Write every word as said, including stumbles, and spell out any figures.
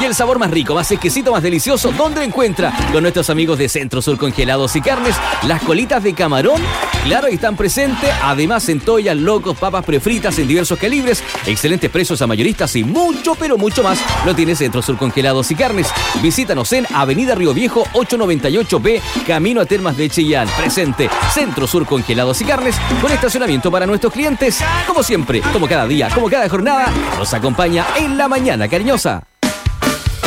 Y el sabor más rico, más exquisito, más delicioso, ¿dónde lo encuentra? Con nuestros amigos de Centro Sur Congelados y Carnes. Las colitas de camarón, claro, están presentes. Además, centollas, locos, papas prefritas en diversos calibres. Excelentes precios a mayoristas y mucho, pero mucho más lo tiene Centro Sur Congelados y Carnes. Visítanos en Avenida Río Viejo ochocientos noventa y ocho B, camino a Termas de Chillán. Presente Centro Sur Congelados y Carnes, con estacionamiento para nuestros clientes. Como siempre, como cada día, como cada jornada, nos acompaña en la mañana cariñosa.